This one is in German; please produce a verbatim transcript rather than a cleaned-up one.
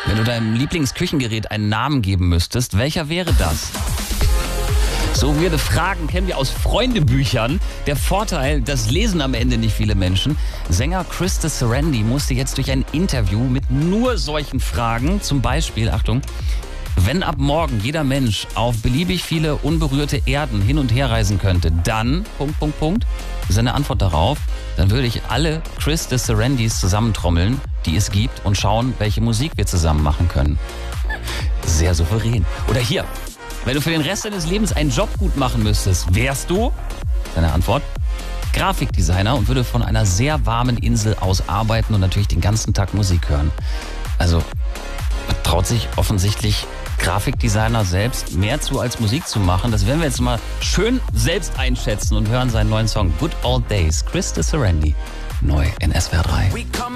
Wenn du deinem Lieblingsküchengerät einen Namen geben müsstest, welcher wäre das? So weirde Fragen kennen wir aus Freundebüchern. Der Vorteil, das lesen am Ende nicht viele Menschen. Sänger Chris Serendi musste jetzt durch ein Interview mit nur solchen Fragen, zum Beispiel, Achtung, wenn ab morgen jeder Mensch auf beliebig viele unberührte Erden hin und her reisen könnte, dann, Punkt, Punkt, Punkt, seine Antwort darauf, dann würde ich alle Chris Serendis zusammentrommeln, die es gibt, und schauen, welche Musik wir zusammen machen können. Sehr souverän. Oder hier, wenn du für den Rest deines Lebens einen Job gut machen müsstest, wärst du, seine Antwort, Grafikdesigner und würde von einer sehr warmen Insel aus arbeiten und natürlich den ganzen Tag Musik hören. Also traut sich offensichtlich Grafikdesigner selbst mehr zu als Musik zu machen. Das werden wir jetzt mal schön selbst einschätzen und hören seinen neuen Song Good Old Days. Chris Serendi, neu in S W R drei.